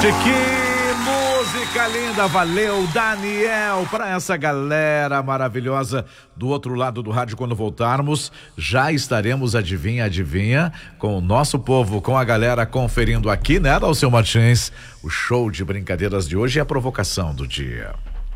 Que música linda, valeu Daniel, para essa galera maravilhosa do outro lado do rádio. Quando voltarmos, já estaremos, adivinha, com o nosso povo, com a galera conferindo aqui, né, Dalceu Martins, o show de brincadeiras de hoje e a provocação do dia.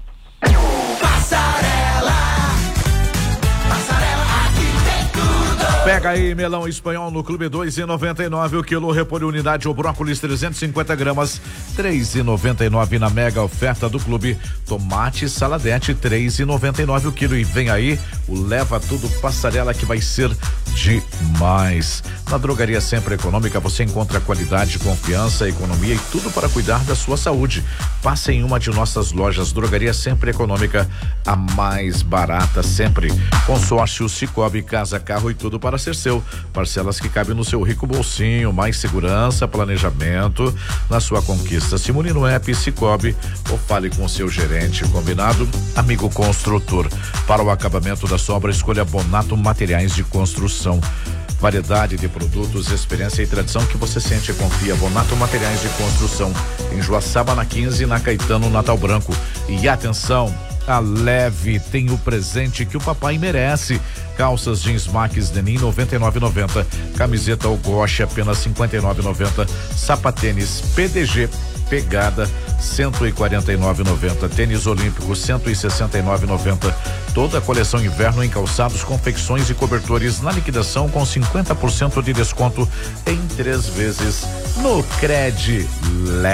Pega aí melão espanhol no Clube 2,99 o quilo, repolho unidade ou brócolis 350 gramas 3,99 na mega oferta do Clube. Tomate saladete 3,99 o quilo. E vem aí o leva tudo passarela que vai ser demais. Na Drogaria Sempre Econômica você encontra qualidade, confiança, economia e tudo para cuidar da sua saúde. Passe em uma de nossas lojas. Drogaria Sempre Econômica, a mais barata sempre. Consórcio Cicobi, casa, carro e tudo para ser seu. Parcelas que cabem no seu rico bolsinho. Mais segurança, planejamento na sua conquista. Simule no app Cicobi ou fale com o seu gerente. Combinado? Amigo construtor. Para o acabamento da sua obra, escolha Bonato Materiais de Construção. Variedade de produtos, experiência e tradição que você sente e confia. Bonato Materiais de Construção, em Joaçaba na 15, na Caetano, Natal Branco. E atenção, a Leve tem o presente que o papai merece. Calças jeans Max Denim 99,90, camiseta Ogoshi apenas 59,90, sapatênis PDG Pegada 149,90, tênis olímpico 169,90. Toda a coleção inverno em calçados, confecções e cobertores na liquidação com 50% de desconto em 3 vezes no Cred Leve.